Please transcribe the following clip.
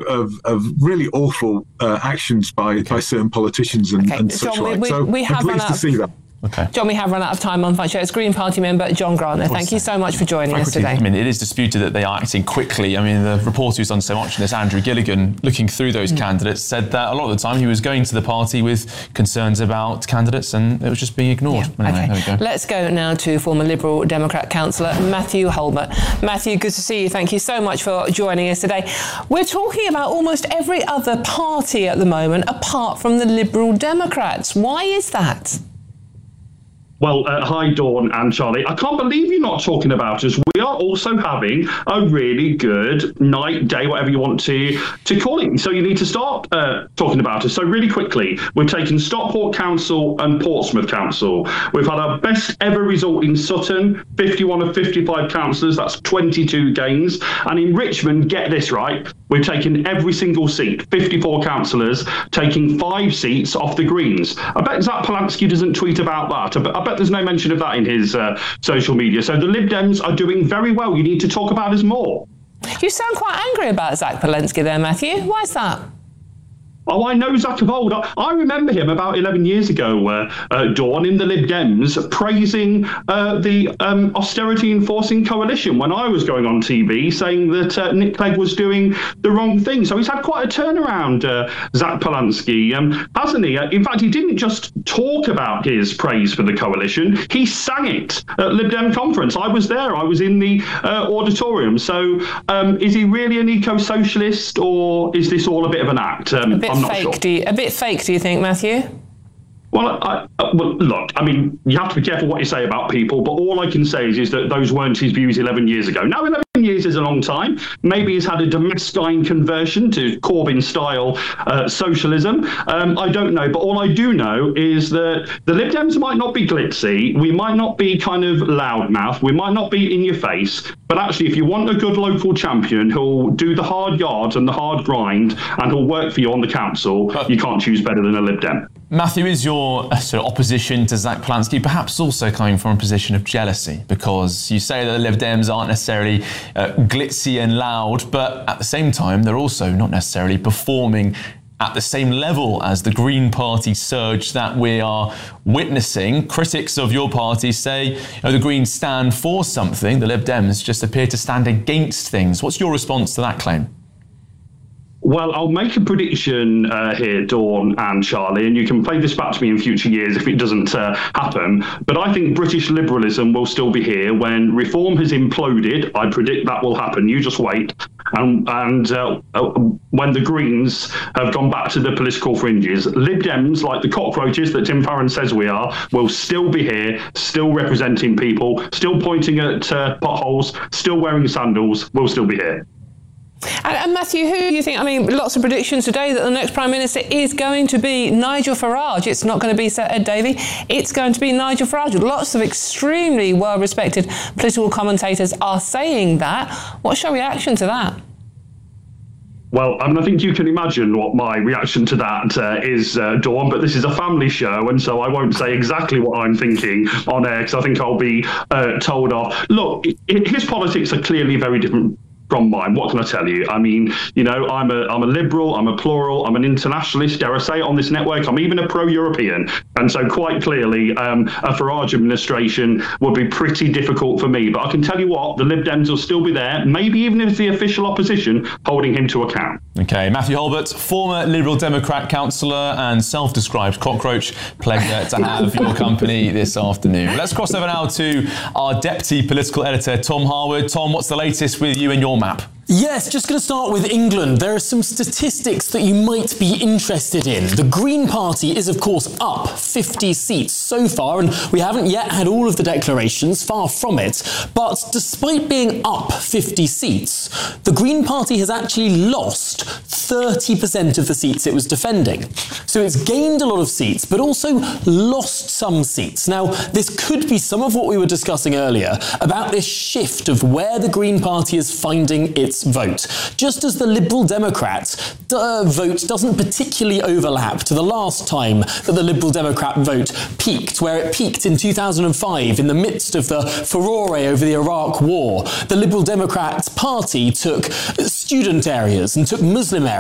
of really awful actions by certain politicians and such John, like. So we have I'm pleased to see that. Okay. John, we have run out of time on Fight Show. It's Green Party member John Grant. Thank you so much for joining us today. I mean, it is disputed that they are acting quickly. I mean, the reporter who's done so much on this, Andrew Gilligan, looking through those candidates, said that a lot of the time he was going to the party with concerns about candidates and it was just being ignored. Yeah. Anyway, okay. there we go. Let's go now to former Liberal Democrat councillor Matthew Hulbert. Matthew, good to see you. Thank you so much for joining us today. We're talking about almost every other party at the moment apart from the Liberal Democrats. Why is that? Well, hi, Dawn and Charlie. I can't believe you're not talking about us. We are also having a really good night, day, whatever you want to call it. So you need to start talking about us. So really quickly, we've taken Stockport Council and Portsmouth Council. We've had our best ever result in Sutton, 51 of 55 councillors. That's 22 gains. And in Richmond, get this right, we've taken every single seat, 54 councillors, taking 5 seats off the Greens. I bet Zach Polanski doesn't tweet about that. I bet there's no mention of that in his social media. So the Lib Dems are doing very well. You need to talk about us more. You sound quite angry about Zach Polanski there, Matthew. Why is that? Oh, I know Zach of old. I remember him about 11 years ago, Dawn, in the Lib Dems, praising the austerity enforcing coalition when I was going on TV, saying that Nick Clegg was doing the wrong thing. So he's had quite a turnaround, Zach Polanski, hasn't he? In fact, he didn't just talk about his praise for the coalition, he sang it at Lib Dem conference. I was there. I was in the auditorium. So is he really an eco-socialist, or is this all a bit of an act? I'm not sure. A bit fake, do you think, Matthew? Well, well, look, I mean, you have to be careful what you say about people, but all I can say is that those weren't his views 11 years ago. Now, 11 years is a long time. Maybe he's had a Damascene conversion to Corbyn-style socialism. I don't know, but all I do know is that the Lib Dems might not be glitzy, we might not be kind of loudmouth, we might not be in your face, but actually, if you want a good local champion who'll do the hard yards and the hard grind and who'll work for you on the council, you can't choose better than a Lib Dem. Matthew, is your sort of opposition to Zach Polanski perhaps also coming from a position of jealousy? Because you say that the Lib Dems aren't necessarily glitzy and loud, but at the same time, they're also not necessarily performing at the same level as the Green Party surge that we are witnessing. Critics of your party say the Greens stand for something, the Lib Dems just appear to stand against things. What's your response to that claim? Well, I'll make a prediction here, Dawn and Charlie, and you can play this back to me in future years if it doesn't happen. But I think British liberalism will still be here when reform has imploded. I predict that will happen. You just wait. And when the Greens have gone back to the political fringes, Lib Dems, like the cockroaches that Tim Farron says we are, will still be here, still representing people, still pointing at potholes, still wearing sandals, will still be here. And Matthew, who do you think? I mean, lots of predictions today that the next Prime Minister is going to be Nigel Farage. It's not going to be Sir Ed Davey. It's going to be Nigel Farage. Lots of extremely well-respected political commentators are saying that. What's your reaction to that? Well, I mean, I think you can imagine what my reaction to that is, Dawn, but this is a family show, and so I won't say exactly what I'm thinking on air, because I think I'll be told off. Look, his politics are clearly very different from mine. What can I tell you? I mean, I'm a liberal, I'm a plural, I'm an internationalist, dare I say it on this network. I'm even a pro-European. And so quite clearly, a Farage administration would be pretty difficult for me. But I can tell you what, the Lib Dems will still be there, maybe even as the official opposition, holding him to account. OK, Matthew Hulbert, former Liberal Democrat councillor and self-described cockroach. Pleasure to have your company this afternoon. Let's cross over now to our deputy political editor, Tom Harwood. Tom, what's the latest with you and your map? Yes, just going to start with England. There are some statistics that you might be interested in. The Green Party is, of course, up 50 seats so far, and we haven't yet had all of the declarations, far from it. But despite being up 50 seats, the Green Party has actually lost 30% of the seats it was defending. So it's gained a lot of seats, but also lost some seats. Now, this could be some of what we were discussing earlier about this shift of where the Green Party is finding its vote. Just as the Liberal Democrats vote doesn't particularly overlap to the last time that the Liberal Democrat vote peaked, where it peaked in 2005 in the midst of the furore over the Iraq War. The Liberal Democrat Party took student areas and took Muslim areas